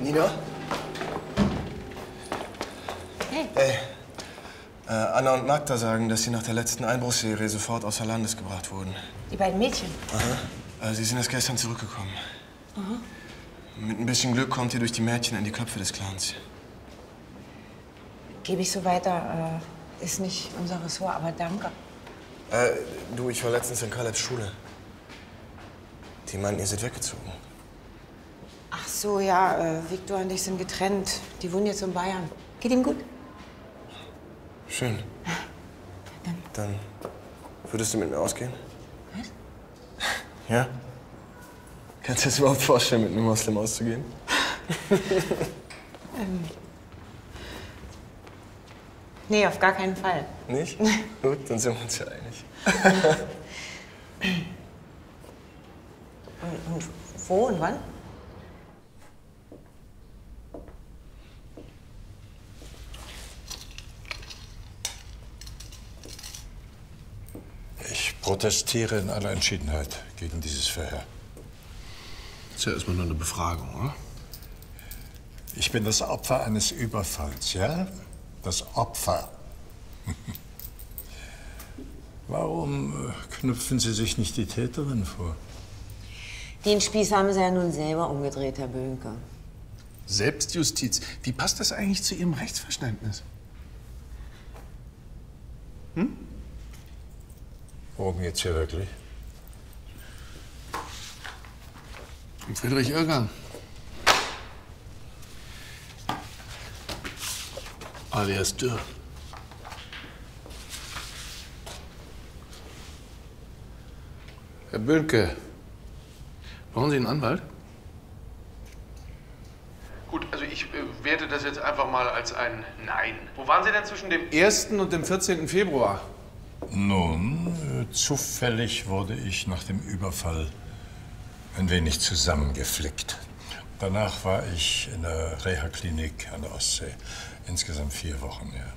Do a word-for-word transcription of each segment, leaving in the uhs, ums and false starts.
Nina? Hey. Hey. Äh, Anna und Magda sagen, dass sie nach der letzten Einbruchsserie sofort außer Landes gebracht wurden. Die beiden Mädchen? Aha. Äh, sie sind erst gestern zurückgekommen. Aha. Mit ein bisschen Glück kommt ihr durch die Mädchen in die Köpfe des Clans. Gebe ich so weiter. Äh, ist nicht unser Ressort, aber danke. Äh, du, ich war letztens in Kalebs Schule. Die meinten, ihr seid weggezogen. Ach so, ja. Äh, Viktor und ich sind getrennt. Die wohnen jetzt in Bayern. Geht ihm gut? Schön. Dann. Dann würdest du mit mir ausgehen? Was? Ja? Kannst du dir das überhaupt vorstellen, mit einem Moslem auszugehen? ähm. Nee, auf gar keinen Fall. Nicht? Gut, dann sind wir uns ja einig. und, und wo und wann? Ich protestiere in aller Entschiedenheit gegen dieses Verhör. Das ist ja erstmal nur eine Befragung, oder? Ich bin das Opfer eines Überfalls, ja? Das Opfer. Warum knüpfen Sie sich nicht die Täterin vor? Den Spieß haben Sie ja nun selber umgedreht, Herr Böhnke. Selbstjustiz. Wie passt das eigentlich zu Ihrem Rechtsverständnis? Hm? Worum geht's hier wirklich? Um Friedrich Irrgang. Alias Dürr. Herr Böhnke, brauchen Sie einen Anwalt? Gut, also ich äh, werte das jetzt einfach mal als ein Nein. Wo waren Sie denn zwischen dem ersten und dem vierzehnten Februar? Nun, äh, zufällig wurde ich nach dem Überfall ein wenig zusammengeflickt. Danach war ich in der Reha-Klinik an der Ostsee. Insgesamt vier Wochen, ja.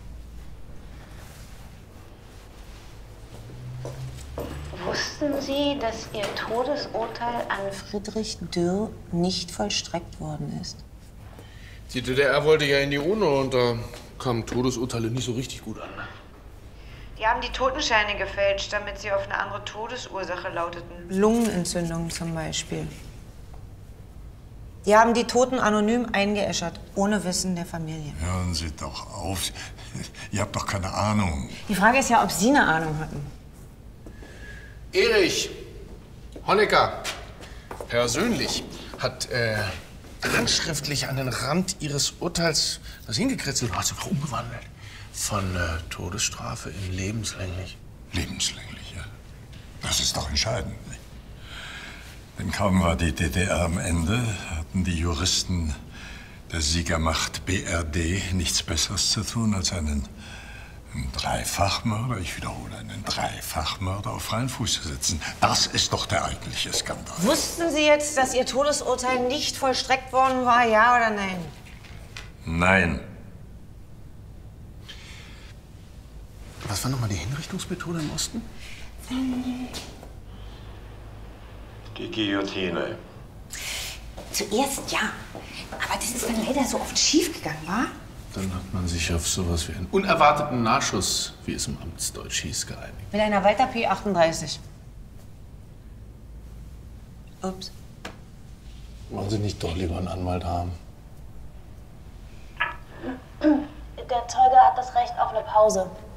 Wussten Sie, dass Ihr Todesurteil an Friedrich Dürr nicht vollstreckt worden ist? Die D D R wollte ja in die UNO und da kamen Todesurteile nicht so richtig gut an. Die haben die Totenscheine gefälscht, damit sie auf eine andere Todesursache lauteten. Lungenentzündung zum Beispiel. Die haben die Toten anonym eingeäschert, ohne Wissen der Familie. Hören Sie doch auf. Ihr habt doch keine Ahnung. Die Frage ist ja, ob Sie eine Ahnung hatten. Erich Honecker persönlich hat äh, handschriftlich an den Rand Ihres Urteils das hingekritzelt und hat es einfach umgewandelt. Von äh, Todesstrafe in lebenslänglich. Lebenslänglich, ja. Das ist doch entscheidend. Nicht? Denn kaum war die D D R am Ende, hatten die Juristen der Siegermacht B R D nichts Besseres zu tun, als einen, einen Dreifachmörder, ich wiederhole, einen Dreifachmörder auf freien Fuß zu setzen. Das ist doch der eigentliche Skandal. Wussten Sie jetzt, dass Ihr Todesurteil nicht vollstreckt worden war, ja oder nein? Nein. Was war nochmal die Hinrichtungsmethode im Osten? Die Guillotine. Zuerst ja, aber das ist dann leider so oft schiefgegangen, wa? Dann hat man sich auf sowas wie einen unerwarteten Nachschuss, wie es im Amtsdeutsch hieß, geeinigt. Mit einer Walter P achtunddreißig. Ups. Wollen Sie nicht doch lieber einen Anwalt haben? Der Zeuge hat das Recht auf eine Pause.